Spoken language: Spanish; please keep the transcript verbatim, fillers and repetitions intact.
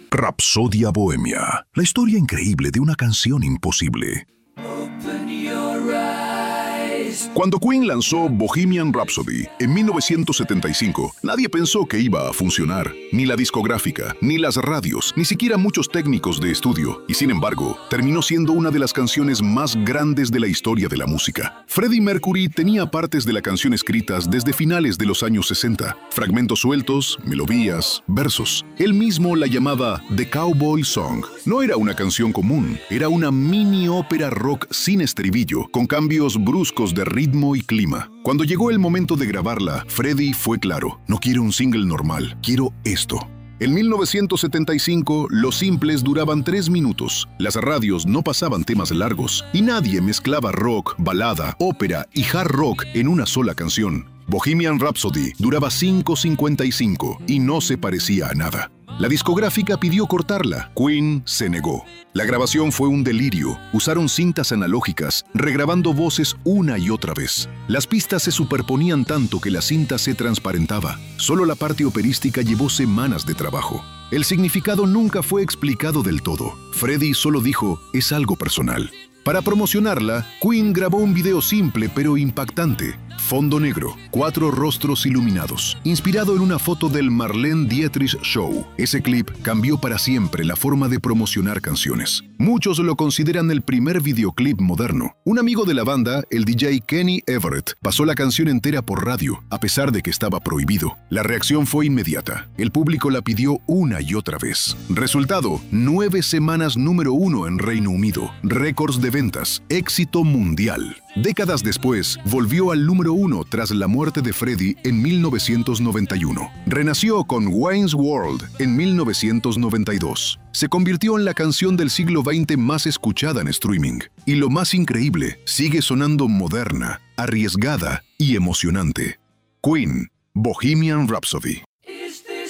Rapsodia Bohemia, la historia increíble de una canción imposible. Cuando Queen lanzó Bohemian Rhapsody en mil novecientos setenta y cinco, nadie pensó que iba a funcionar. Ni la discográfica, ni las radios, ni siquiera muchos técnicos de estudio. Y sin embargo, terminó siendo una de las canciones más grandes de la historia de la música. Freddie Mercury tenía partes de la canción escritas desde finales de los años sesenta. Fragmentos sueltos, melodías, versos. Él mismo la llamaba The Cowboy Song. No era una canción común, era una mini ópera rock sin estribillo, con cambios bruscos de ritmo y clima. Cuando llegó el momento de grabarla, Freddie fue claro: no quiero un single normal, quiero esto. En mil novecientos setenta y cinco, los simples duraban tres minutos, las radios no pasaban temas largos y nadie mezclaba rock, balada, ópera y hard rock en una sola canción. Bohemian Rhapsody duraba cinco cincuenta y cinco y no se parecía a nada. La discográfica pidió cortarla. Queen se negó. La grabación fue un delirio. Usaron cintas analógicas, regrabando voces una y otra vez. Las pistas se superponían tanto que la cinta se transparentaba. Solo la parte operística llevó semanas de trabajo. El significado nunca fue explicado del todo. Freddie solo dijo: es algo personal. Para promocionarla, Queen grabó un video simple pero impactante. Fondo negro, cuatro rostros iluminados, inspirado en una foto del Marlene Dietrich Show. Ese clip cambió para siempre la forma de promocionar canciones. Muchos lo consideran el primer videoclip moderno. Un amigo de la banda, el D J Kenny Everett, pasó la canción entera por radio, a pesar de que estaba prohibido. La reacción fue inmediata. El público la pidió una y otra vez. Resultado: nueve semanas número uno en Reino Unido, récords de ventas, éxito mundial. Décadas después, volvió al número uno tras la muerte de Freddie en mil novecientos noventa y uno. Renació con Wayne's World en mil novecientos noventa y dos. Se convirtió en la canción del siglo veinte más escuchada en streaming. Y lo más increíble, sigue sonando moderna, arriesgada y emocionante. Queen, Bohemian Rhapsody.